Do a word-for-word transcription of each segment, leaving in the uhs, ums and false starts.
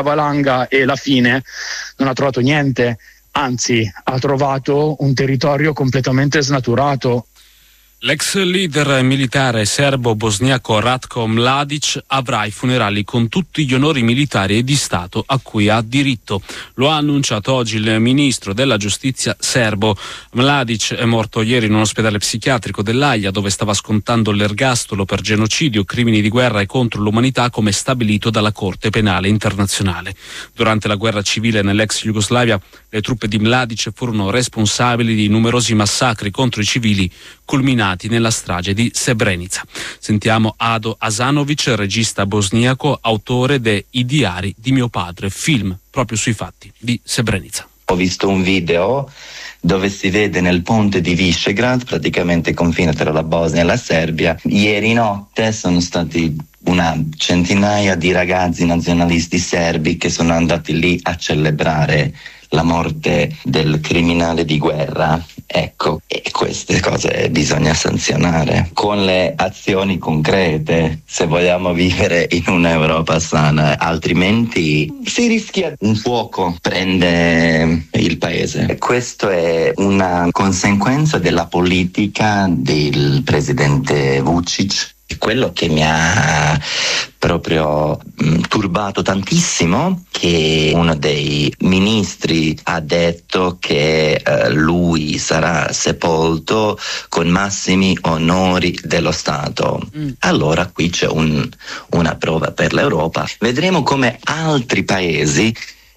valanga e la fine non ha trovato niente, anzi ha trovato un territorio completamente snaturato. L'ex leader militare serbo-bosniaco Ratko Mladic avrà i funerali con tutti gli onori militari e di Stato a cui ha diritto. Lo ha annunciato oggi il ministro della giustizia serbo. Mladic è morto ieri in un ospedale psichiatrico dell'Aia, dove stava scontando l'ergastolo per genocidio, crimini di guerra e contro l'umanità, come stabilito dalla Corte Penale Internazionale. Durante la guerra civile nell'ex Jugoslavia, le truppe di Mladic furono responsabili di numerosi massacri contro i civili, culminati nella strage di Srebrenica. Sentiamo Ado Asanovic, regista bosniaco, autore de I diari di mio padre, film proprio sui fatti di Srebrenica. Ho visto un video dove si vede nel ponte di Visegrad, praticamente confine tra la Bosnia e la Serbia. Ieri notte sono stati una centinaia di ragazzi nazionalisti serbi che sono andati lì a celebrare la morte del criminale di guerra. Ecco, e queste cose bisogna sanzionare con le azioni concrete se vogliamo vivere in un'Europa sana, altrimenti si rischia un fuoco prende il paese. E questo è una conseguenza della politica del presidente Vučić. Quello che mi ha proprio mh, turbato tantissimo, che uno dei ministri ha detto che eh, lui sarà sepolto con massimi onori dello Stato. Mm. Allora qui c'è un, una prova per l'Europa. Vedremo come altri paesi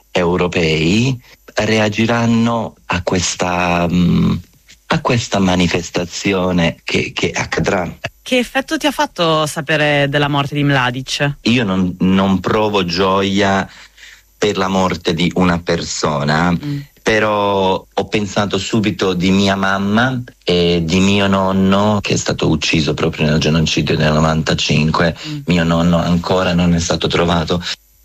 europei reagiranno a questa mh, a questa manifestazione che, che accadrà. Che effetto ti ha fatto sapere della morte di Mladic? Io non, non provo gioia per la morte di una persona, mm. però ho pensato subito di mia mamma e di mio nonno, che è stato ucciso proprio nel genocidio del novantacinque. Mm. Mio nonno ancora non è stato trovato.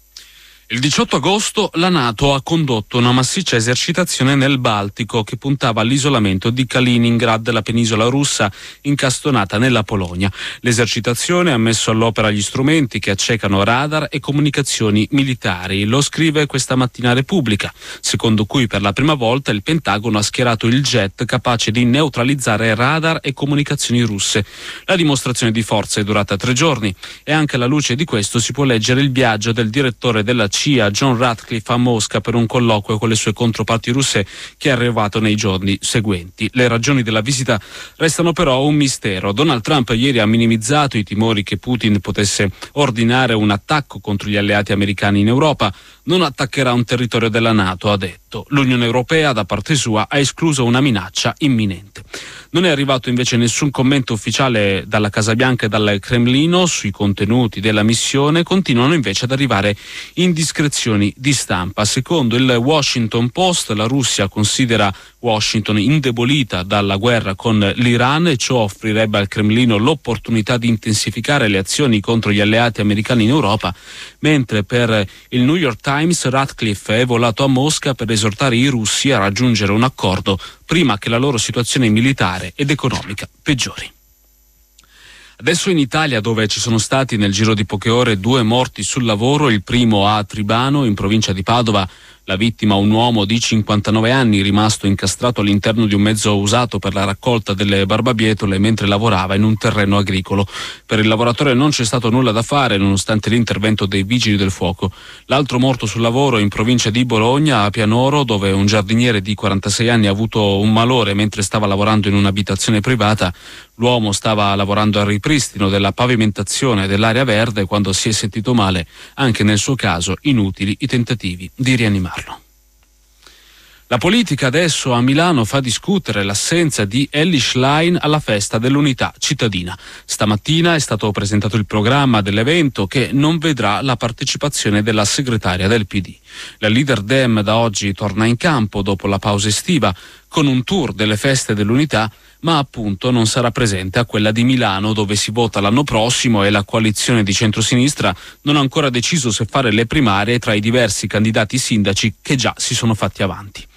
Il diciotto agosto la NATO ha condotto una massiccia esercitazione nel Baltico che puntava all'isolamento di Kaliningrad, la penisola russa incastonata nella Polonia. L'esercitazione ha messo all'opera gli strumenti che accecano radar e comunicazioni militari. Lo scrive questa mattina Repubblica, secondo cui per la prima volta il Pentagono ha schierato il jet capace di neutralizzare radar e comunicazioni russe. La dimostrazione di forza è durata tre giorni e anche alla luce di questo si può leggere il viaggio del direttore della C I A John Ratcliffe a Mosca per un colloquio con le sue controparti russe, che è arrivato nei giorni seguenti. Le ragioni della visita restano però un mistero. Donald Trump ieri ha minimizzato i timori che Putin potesse ordinare un attacco contro gli alleati americani in Europa. Non attaccherà un territorio della NATO, ha detto. L'Unione Europea, da parte sua, ha escluso una minaccia imminente. Non è arrivato invece nessun commento ufficiale dalla Casa Bianca e dal Cremlino sui contenuti della missione. Continuano invece ad arrivare indiscrezioni di stampa. Secondo il Washington Post, la Russia considera Washington indebolita dalla guerra con l'Iran e ciò offrirebbe al Cremlino l'opportunità di intensificare le azioni contro gli alleati americani in Europa, mentre per il New York Times Ratcliffe è volato a Mosca per esortare i russi a raggiungere un accordo prima che la loro situazione militare ed economica peggiori. Adesso in Italia, dove ci sono stati nel giro di poche ore due morti sul lavoro, il primo a Tribano, in provincia di Padova. La vittima, un uomo di cinquantanove anni, rimasto incastrato all'interno di un mezzo usato per la raccolta delle barbabietole mentre lavorava in un terreno agricolo. Per il lavoratore non c'è stato nulla da fare nonostante l'intervento dei vigili del fuoco. L'altro morto sul lavoro in provincia di Bologna, a Pianoro, dove un giardiniere di quarantasei anni ha avuto un malore mentre stava lavorando in un'abitazione privata. L'uomo stava lavorando al ripristino della pavimentazione dell'area verde quando si è sentito male. Anche nel suo caso inutili i tentativi di rianimarlo. La politica adesso a Milano fa discutere l'assenza di Elly Schlein alla festa dell'Unità Cittadina. Stamattina è stato presentato il programma dell'evento che non vedrà la partecipazione della segretaria del P D. La leader Dem da oggi torna in campo dopo la pausa estiva con un tour delle feste dell'Unità, ma appunto non sarà presente a quella di Milano, dove si vota l'anno prossimo e la coalizione di centrosinistra non ha ancora deciso se fare le primarie tra i diversi candidati sindaci che già si sono fatti avanti.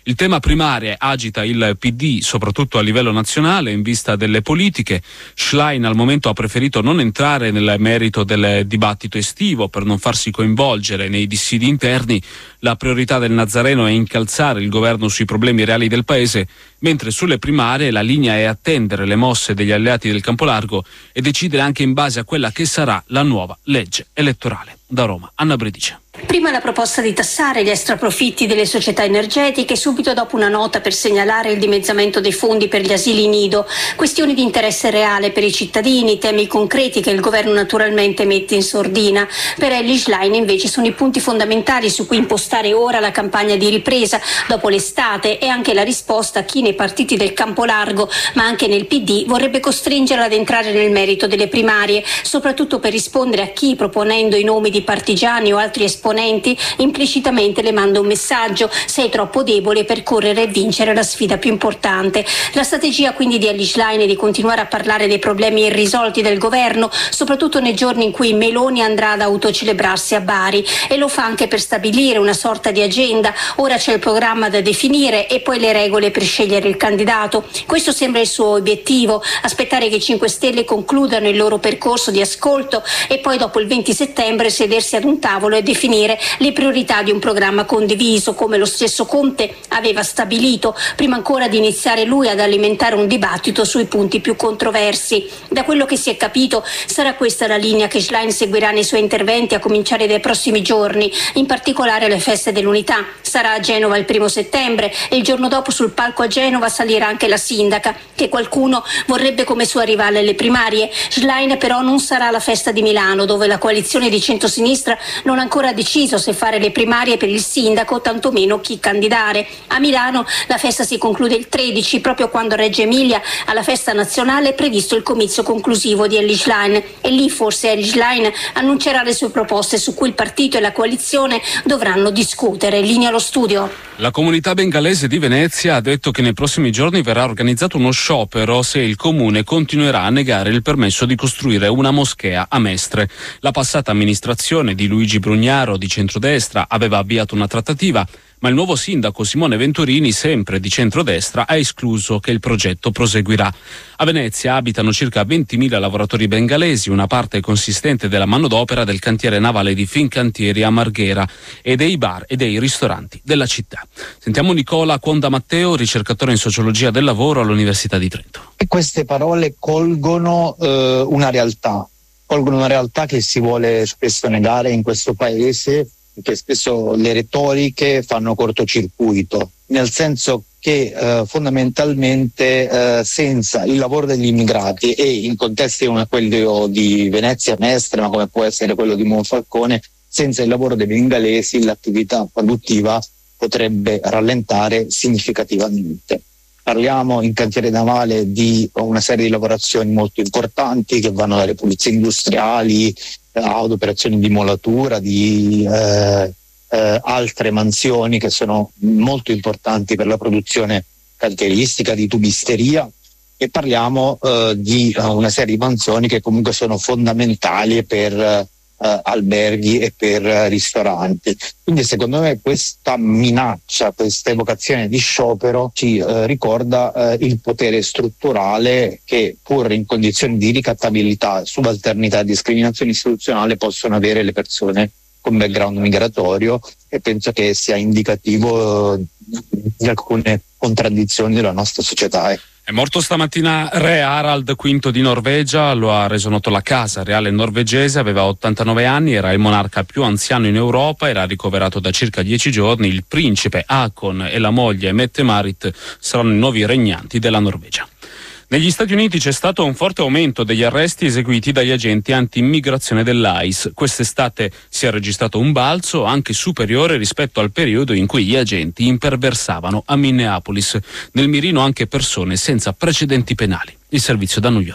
Il tema primarie agita il P D, soprattutto a livello nazionale, in vista delle politiche. Schlein al momento ha preferito non entrare nel merito del dibattito estivo per non farsi coinvolgere nei dissidi interni. La priorità del Nazareno è incalzare il governo sui problemi reali del paese, mentre sulle primarie la linea è attendere le mosse degli alleati del Campolargo e decidere anche in base a quella che sarà la nuova legge elettorale. Da Roma, Anna Bredice. Prima la proposta di tassare gli extraprofitti delle società energetiche, subito dopo una nota per segnalare il dimezzamento dei fondi per gli asili nido, questioni di interesse reale per i cittadini, temi concreti che il governo naturalmente mette in sordina. Per Elly Schlein invece sono i punti fondamentali su cui impostare ora la campagna di ripresa dopo l'estate e anche la risposta a chi nei partiti del Campolargo, ma anche nel P D, vorrebbe costringerla ad entrare nel merito delle primarie, soprattutto per rispondere a chi, proponendo i nomi di partigiani o altri esponenti, implicitamente le manda un messaggio: sei troppo debole per correre e vincere la sfida più importante. La strategia quindi di Elly Schlein è di continuare a parlare dei problemi irrisolti del governo, soprattutto nei giorni in cui Meloni andrà ad autocelebrarsi a Bari, e lo fa anche per stabilire una sorta di agenda. Ora c'è il programma da definire e poi le regole per scegliere il candidato. Questo sembra il suo obiettivo: aspettare che i cinque Stelle concludano il loro percorso di ascolto e poi dopo il venti settembre sedersi ad un tavolo e definire le priorità di un programma condiviso, come lo stesso Conte aveva stabilito, prima ancora di iniziare lui ad alimentare un dibattito sui punti più controversi. Da quello che si è capito, sarà questa la linea che Schlein seguirà nei suoi interventi a cominciare dai prossimi giorni, in particolare le feste dell'unità. Sarà a Genova il primo settembre e il giorno dopo sul palco a Genova salirà anche la sindaca, che qualcuno vorrebbe come sua rivale alle primarie. Schlein però non sarà alla festa di Milano, dove la coalizione di centrosinistra non ha ancora deciso se fare le primarie per il sindaco, tantomeno chi candidare. A Milano la festa si conclude il tredici, proprio quando a Reggio Emilia, alla festa nazionale, è previsto il comizio conclusivo di Elly Schlein, e lì forse Elly Schlein annuncerà le sue proposte su cui il partito e la coalizione dovranno discutere. Linea allo studio. La comunità bengalese di Venezia ha detto che nei prossimi giorni verrà organizzato uno sciopero se il comune continuerà a negare il permesso di costruire una moschea a Mestre. La passata amministrazione di Luigi Brugnaro di centrodestra aveva avviato una trattativa, ma il nuovo sindaco Simone Venturini, sempre di centrodestra, ha escluso che il progetto proseguirà. A Venezia abitano circa ventimila lavoratori bengalesi, una parte consistente della manodopera del cantiere navale di Fincantieri a Marghera e dei bar e dei ristoranti della città. Sentiamo Nicola Conda Matteo, ricercatore in sociologia del lavoro all'Università di Trento. E queste parole colgono eh, una realtà, colgono una realtà che si vuole spesso negare in questo paese, che spesso le retoriche fanno cortocircuito, nel senso che eh, fondamentalmente eh, senza il lavoro degli immigrati, e in contesti come quello di Venezia Mestre, ma come può essere quello di Monfalcone, senza il lavoro dei bengalesi l'attività produttiva potrebbe rallentare significativamente. Parliamo in cantiere navale di una serie di lavorazioni molto importanti che vanno dalle pulizie industriali ad operazioni di molatura, di eh, eh, altre mansioni che sono molto importanti per la produzione cantieristica, di tubisteria, e parliamo eh, di uh, una serie di mansioni che comunque sono fondamentali per Uh, alberghi e per uh, ristoranti. Quindi secondo me questa minaccia, questa evocazione di sciopero ci uh, ricorda uh, il potere strutturale che, pur in condizioni di ricattabilità, subalternità e discriminazione istituzionale, possono avere le persone con background migratorio, e penso che sia indicativo uh, di alcune contraddizioni della nostra società. Eh. È morto stamattina re Harald quinto di Norvegia, lo ha reso noto la Casa Reale norvegese, aveva ottantanove anni, era il monarca più anziano in Europa, era ricoverato da circa dieci giorni. Il principe Haakon e la moglie Mette-Marit saranno i nuovi regnanti della Norvegia. Negli Stati Uniti c'è stato un forte aumento degli arresti eseguiti dagli agenti anti-immigrazione dell'I C E. Quest'estate si è registrato un balzo anche superiore rispetto al periodo in cui gli agenti imperversavano a Minneapolis, nel mirino anche persone senza precedenti penali. Il servizio da New York.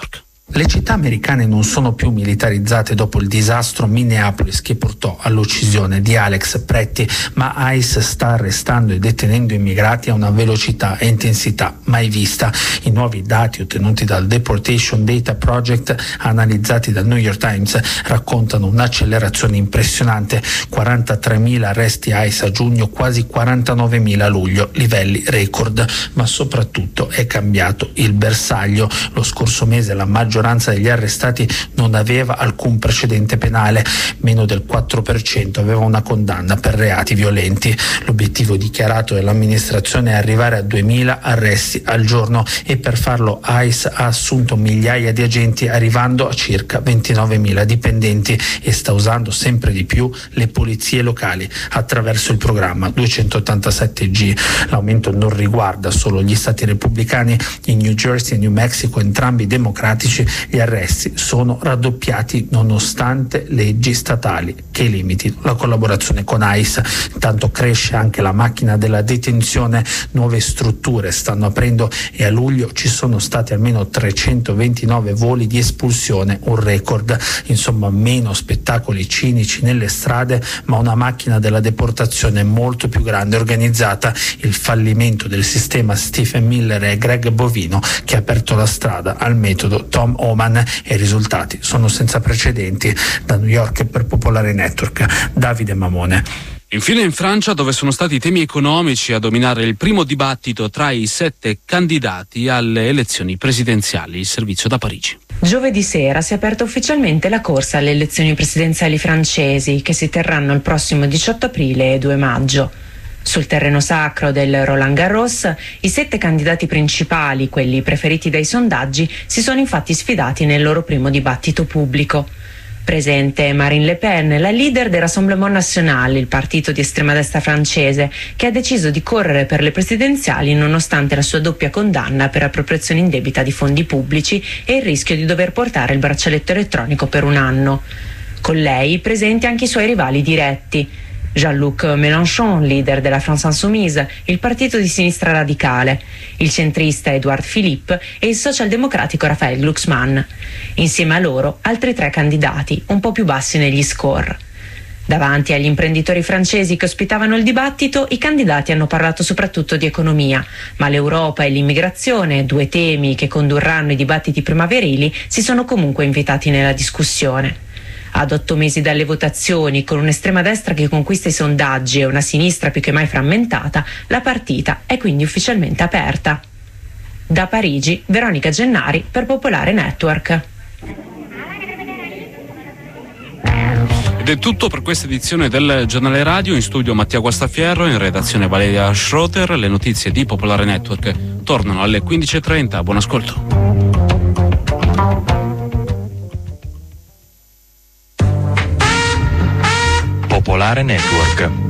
Le città americane non sono più militarizzate dopo il disastro Minneapolis che portò all'uccisione di Alex Pretti, ma ICE sta arrestando e detenendo immigrati a una velocità e intensità mai vista. I nuovi dati ottenuti dal Deportation Data Project, analizzati dal New York Times, raccontano un'accelerazione impressionante: quarantatremila arresti ICE a giugno, quasi quarantanovemila a luglio, livelli record. Ma soprattutto è cambiato il bersaglio. Lo scorso mese la maggioranza degli arrestati non aveva alcun precedente penale, meno del quattro per cento aveva una condanna per reati violenti. L'obiettivo dichiarato dell'amministrazione è arrivare a duemila arresti al giorno e per farlo ICE ha assunto migliaia di agenti, arrivando a circa ventinovemila dipendenti, e sta usando sempre di più le polizie locali attraverso il programma duecentottantasette G. L'aumento non riguarda solo gli stati repubblicani. In New Jersey e New Mexico, entrambi democratici, gli arresti sono raddoppiati nonostante leggi statali che limitino la collaborazione con ICE. Intanto cresce anche la macchina della detenzione, nuove strutture stanno aprendo e a luglio ci sono stati almeno trecentoventinove voli di espulsione, un record. Insomma, meno spettacoli cinici nelle strade, ma una macchina della deportazione molto più grande e organizzata. Il fallimento del sistema Stephen Miller e Greg Bovino, che ha aperto la strada al metodo Tom Oman, e i risultati sono senza precedenti. Da New York per Popolare Network, Davide Mamone. Infine in Francia, dove sono stati i temi economici a dominare il primo dibattito tra i sette candidati alle elezioni presidenziali. Il servizio da Parigi. Giovedì sera si è aperta ufficialmente la corsa alle elezioni presidenziali francesi, che si terranno il prossimo diciotto aprile e due maggio. Sul terreno sacro del Roland Garros, i sette candidati principali, quelli preferiti dai sondaggi, si sono infatti sfidati nel loro primo dibattito pubblico. Presente Marine Le Pen, la leader del Rassemblement National, il partito di estrema destra francese, che ha deciso di correre per le presidenziali nonostante la sua doppia condanna per appropriazione indebita di fondi pubblici e il rischio di dover portare il braccialetto elettronico per un anno. Con lei presenti anche i suoi rivali diretti: Jean-Luc Mélenchon, leader della France Insoumise, il partito di sinistra radicale, il centrista Édouard Philippe e il socialdemocratico Raphaël Glucksmann. Insieme a loro altri tre candidati, un po' più bassi negli score. Davanti agli imprenditori francesi che ospitavano il dibattito, i candidati hanno parlato soprattutto di economia, ma l'Europa e l'immigrazione, due temi che condurranno i dibattiti primaverili, si sono comunque invitati nella discussione. Ad otto mesi dalle votazioni, con un'estrema destra che conquista i sondaggi e una sinistra più che mai frammentata, la partita è quindi ufficialmente aperta. Da Parigi, Veronica Gennari per Popolare Network. Ed è tutto per questa edizione del Giornale Radio. In studio Mattia Guastafierro, in redazione Valeria Schroeder. Le notizie di Popolare Network tornano alle quindici e trenta. Buon ascolto. Popolare Network.